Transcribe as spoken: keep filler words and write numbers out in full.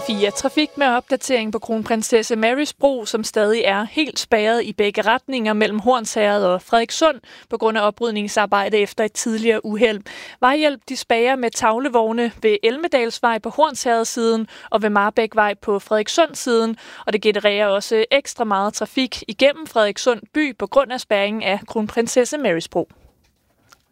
fire Trafik med opdatering på Kronprinsesse Marys Bro, som stadig er helt spærret i begge retninger mellem Hornsherred og Frederikssund på grund af oprydningsarbejde efter et tidligere uheld. Vejhjælp de spærrer med tavlevogne ved Elmedalsvej på Hornsherred-siden og ved Marbækvej på Frederikssund-siden, og det genererer også ekstra meget trafik igennem Frederikssund by på grund af spærringen af Kronprinsesse Marys Bro.